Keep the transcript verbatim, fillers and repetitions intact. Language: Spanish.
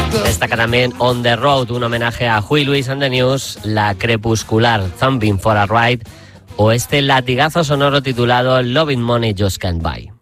Destaca también On the Road, un homenaje a Huey Lewis and the News, la crepuscular Thumping for a Ride o este latigazo sonoro titulado Loving Money Just Can't Buy.